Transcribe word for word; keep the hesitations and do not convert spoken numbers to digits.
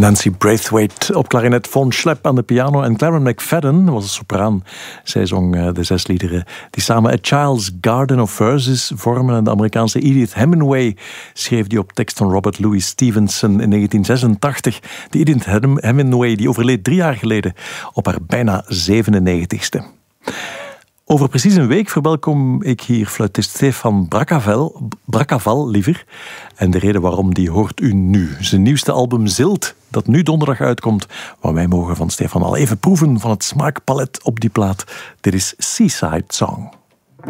Nancy Braithwaite op klarinet, Von Schlepp aan de piano en Claren McFadden was een sopraan. Zij zong de zes liederen die samen A Child's Garden of Verses vormen. En de Amerikaanse Edith Hemingway schreef die op tekst van Robert Louis Stevenson in negentien zesentachtig. Die Edith Hemingway die overleed drie jaar geleden op haar bijna zevenennegentigste. Over precies een week verwelkom ik hier fluitist Stefan Bracavell, Bracavall liever. En de reden waarom die hoort u nu. Zijn nieuwste album Zilt, dat nu donderdag uitkomt. Maar wij mogen van Stefan al even proeven van het smaakpalet op die plaat. Dit is Seaside Song.